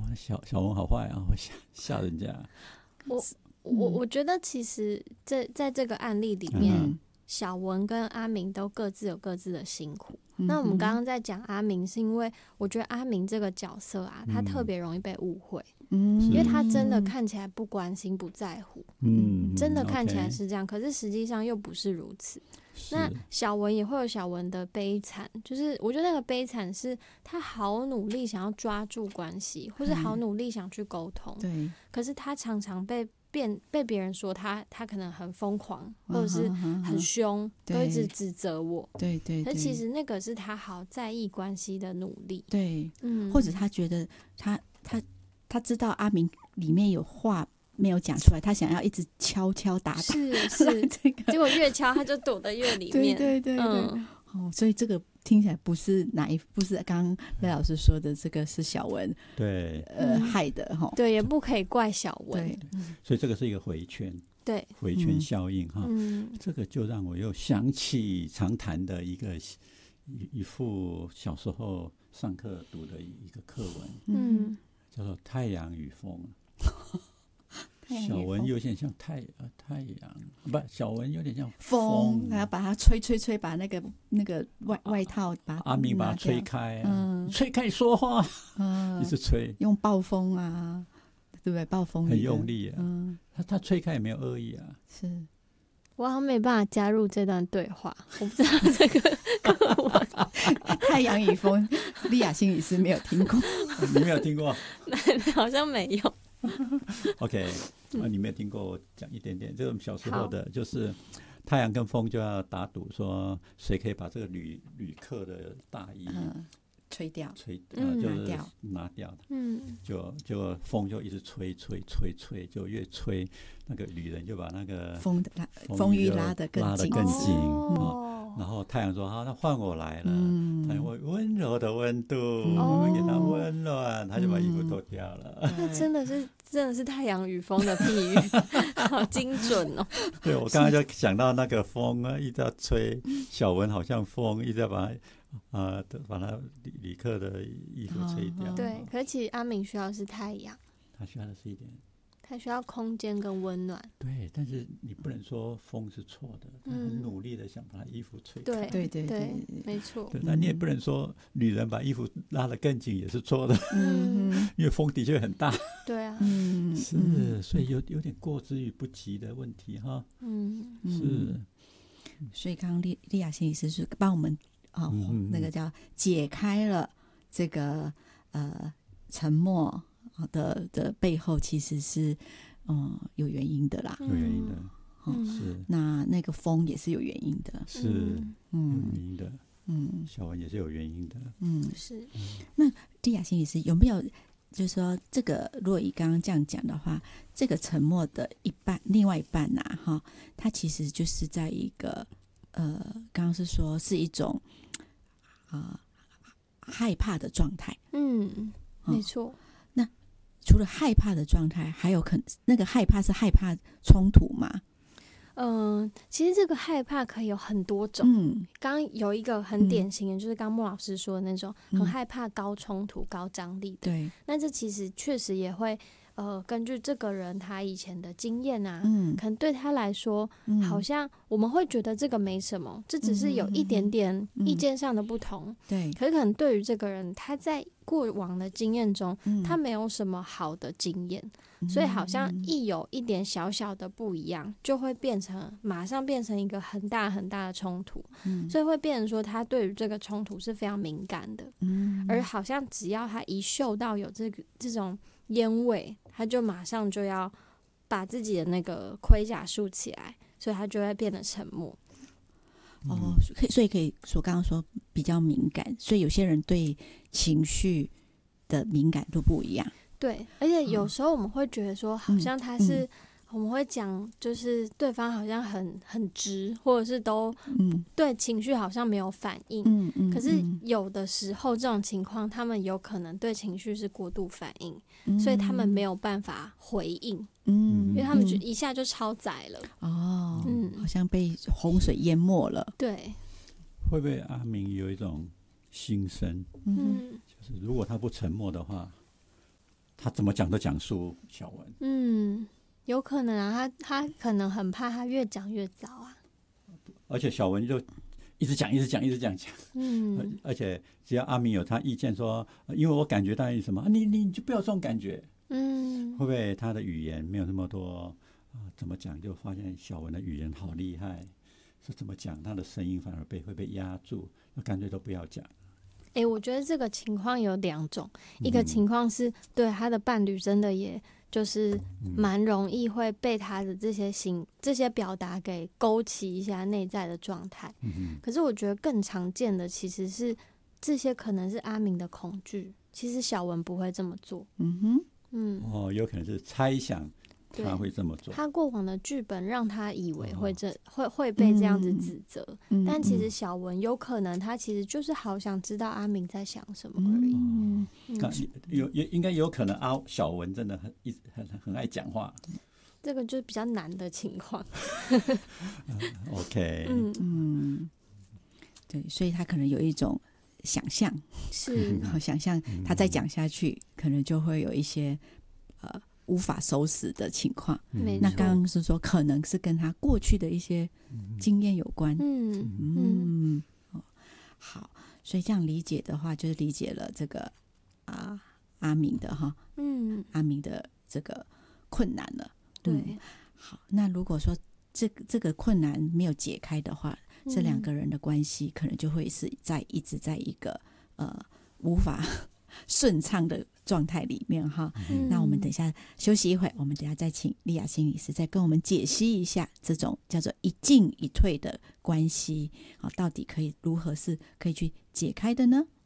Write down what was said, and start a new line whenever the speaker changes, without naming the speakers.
小文好坏啊，会吓人家。
我觉得其实在这个案例里面，小文跟阿明都各自有各自的辛苦。那我们刚刚在讲阿明，是因为我觉得阿明这个角色啊，他特别容易被误会，因为他真的看起来不关心不在乎，真的看起来是这样，可是实际上又不是如此。那小文也会有小文的悲惨，就是我觉得那个悲惨是他好努力想要抓住关系，或是好努力想去沟通，对，可是他常常被别人说他可能很疯狂，或者是很凶，都一直指责我。对，可其实那个是他好在意关系的努力。对，
或者他觉得他知道阿明里面有话没有讲出来，他想要一直敲打，
是，结果越敲他就躲得越里面。对，
所以这个听起来不是刚刚赖老师说的这个是小文害的哈。
对，也不可以怪小文。
对，所以这个是一个回圈。对，回圈效应哈。这个就让我又想起常谈的一幅小时候上课读的一个课文，叫做《太阳与风》。小文有点像太阳，不，小文有点像风，
然后把它吹，把那个外套把
阿明把它吹开，吹开说话，一直吹，
用暴风啊，对不对？暴风
很用力啊，他吹开也没有恶意啊。是，
我好像没办法加入这段对话，我不知道这个课文
太阳与风，莉亚心理师没有听过，
你没有听过？
好像没有。
OK， 你没有听过我讲一点点，这种小时候的就是太阳跟风就要打赌，说谁可以把这个旅客的大衣
吹掉，
就是拿掉的，就风就一直吹，就越吹，那个旅人就把那个
风雨拉得更紧，
然后太阳说：“好，那换我来了。”太阳会温柔的温度，我们给他温暖，他就把衣服脱掉了。
真的是太阳与风的譬喻，好精准哦。
对，我刚才就想到那个风啊，一直要吹，小文好像风，一直要把他旅客的衣服吹掉。
对，可是其实阿明需要的是太阳，
他需要的是一点。
他需要空间跟温暖。
对，但是你不能说风是错的，他很努力的想把他衣服吹开。
对，没错。
那你也不能说女人把衣服拉得更紧也是错的，因为风的确很大。
对啊，
是，所以有点过之于不及的问题哈。是。
所以刚刚莉亚心理师是帮我们那个叫解开了这个沉默的背后其实是有原因的啦，
有原因的，是
那个风也是有原因的，
是有原因的，小文也是有原因的，
是。
那莉亚心理师有没有就是说这个如果以刚刚这样讲的话，这个沉默的另外一半啊它其实就是在一个刚刚是说是一种害怕的状态，
没错。
除了害怕的状态，还有那个害怕是害怕冲突吗？
其实这个害怕可以有很多种。刚刚有一个很典型的，就是刚莫老师说的那种，很害怕高冲突、高张力的。对，那这其实确实也会根据这个人他以前的经验啊，可能对他来说，好像我们会觉得这个没什么，这只是有一点点意见上的不同。对，可是可能对于这个人，他在过往的经验中，他没有什么好的经验，所以好像一有一点小小的不一样，就会马上变成一个很大很大的冲突，所以会变成说他对于这个冲突是非常敏感的，而好像只要他一嗅到有这种烟味，他就马上就要把自己的那个盔甲竖起来，所以他就会变得沉默。
所以可以说刚刚说比较敏感，所以有些人对情绪的敏感度不一样。
对，而且有时候我们会觉得说，好像他是我们会讲，就是对方好像很直，或者是都对情绪好像没有反应。可是有的时候这种情况，他们有可能对情绪是过度反应，所以他们没有办法回应。因为他们一下就超载了。
好像被洪水淹没了。
对，
会不会阿明有一种心声？就是如果他不沉默的话， 他怎么讲都讲输小文。
有可能啊，他可能很怕他越讲越糟啊。
而且小文就一直讲，而且只要阿明有他意见说，因为我感觉到什么，你就不要这种感觉。会不会他的语言没有那么多怎么讲？就发现小文的语言好厉害，是怎么讲，他的声音反而会被压住，干脆都不要讲。
我觉得这个情况有2种，一个情况是对他的伴侣真的也就是蛮容易会被他的这些表达给勾起一下内在的状态。可是我觉得更常见的其实是这些可能是阿明的恐惧，其实小文不会这么做。
有可能是猜想他会这么做，
他过往的剧本让他以为会被这样子指责，但其实小文有可能他其实就是好想知道阿明在想什么而已。
应该有可能小文真的很爱讲话，
这个就是比较难的情况。
OK，
对，所以他可能有一种想象，
是
想象他再讲下去，可能就会有一些无法收拾的情况。那刚刚是说可能是跟他过去的一些经验有关。好，所以这样理解的话，就是理解了这个阿明的阿明的这个困难了。
对，
好，那如果说这个困难没有解开的话，这2个人的关系可能就会是一直在一个无法顺畅的状态里面那我们等一下休息一会，我们等一下再请莉雅心理师再跟我们解析一下这种叫做一进一退的关系到底如何是可以去解开的呢？